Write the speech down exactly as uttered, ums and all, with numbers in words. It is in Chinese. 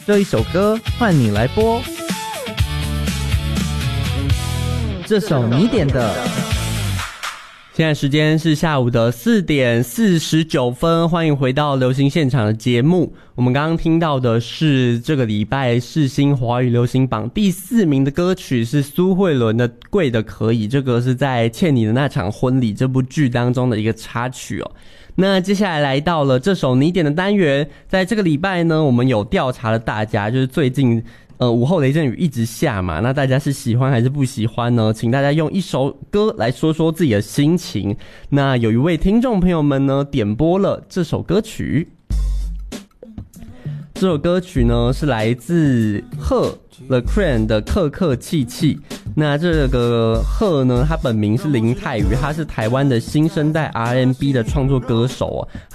这一首歌换你来播，这首你点的。现在时间是下午的四点四十九分，欢迎回到流行现场的节目。我们刚刚听到的是这个礼拜世新华语流行榜第四名的歌曲，是苏慧伦的《贵的可以》，这个是在《欠你的那场婚礼》这部剧当中的一个插曲哦。那接下来来到了这首你点的单元，在这个礼拜呢，我们有调查了大家，就是最近呃，午后雷阵雨一直下嘛，那大家是喜欢还是不喜欢呢？请大家用一首歌来说说自己的心情。那有一位听众朋友们呢，点播了这首歌曲。这首歌曲呢是来自贺 The Crane 的客客气气。那这个贺呢，他本名是林泰宇，他是台湾的新生代 R and B 的创作歌手哦。